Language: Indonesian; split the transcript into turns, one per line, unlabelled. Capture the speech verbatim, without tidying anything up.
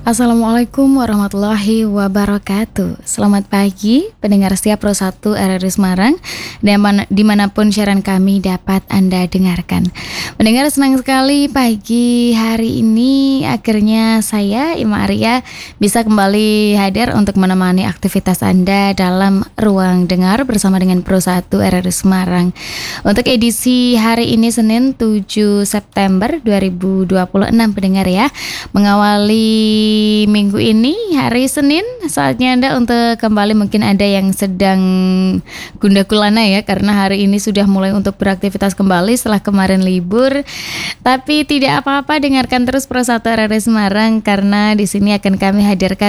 Assalamualaikum warahmatullahi wabarakatuh. Selamat pagi pendengar setia Pro satu R R I Semarang dan man- dimanapun siaran kami dapat Anda dengarkan. Mendengar senang sekali pagi hari ini akhirnya saya Ima Arya bisa kembali hadir untuk menemani aktivitas Anda dalam ruang dengar bersama dengan Pro satu R R I Semarang. Untuk edisi hari ini Senin tujuh September dua ribu dua puluh enam pendengar ya, mengawali minggu ini hari Senin, saatnya Anda untuk kembali. Mungkin ada yang sedang gundah gulana ya, karena hari ini sudah mulai untuk beraktivitas kembali setelah kemarin libur. Tapi tidak apa-apa, dengarkan terus Pro satu R R I Semarang karena di sini akan kami hadirkan